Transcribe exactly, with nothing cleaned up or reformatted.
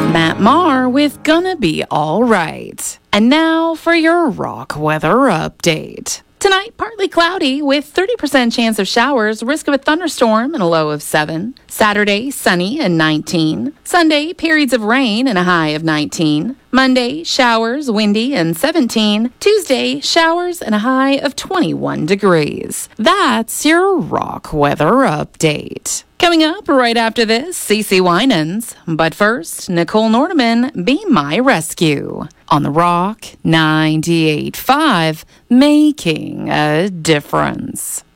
Matt Maher with Gonna Be Alright. And now for your rock weather update. Tonight, partly cloudy with thirty percent chance of showers, risk of a thunderstorm and a low of seven. Saturday, sunny and nineteen. Sunday, periods of rain and a high of nineteen. Monday, showers, windy and seventeen. Tuesday, showers and a high of twenty-one degrees. That's your rock weather update. Coming up right after this, CeCe Winans. But first, Nicole Nordeman, Be My Rescue. On the Rock ninety-eight point five, making a difference.